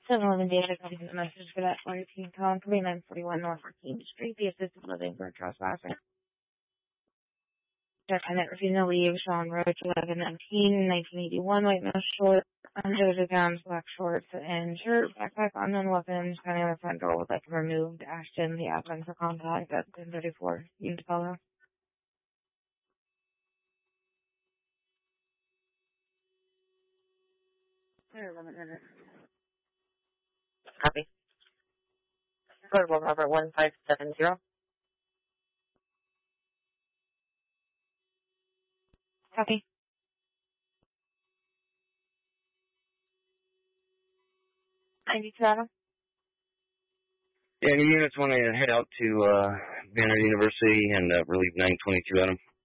7-Eleven data copying the message for that 14 Colin 3941 North 14th Street, the assisted living for trespassing. Defendant refusing to leave, Sean Roach, 1119, 1981, white male short, unders gowns, black shorts, and shirt, backpack, unknown weapons, standing on the front door with like removed. Ashton, the admin for contact at 1034, you can follow. There, 11 minutes. Copy. Portable Robert 1570. Copy. Thank you, Adam. Yeah, any units want to head out to Banner University and relieve 922 Adam?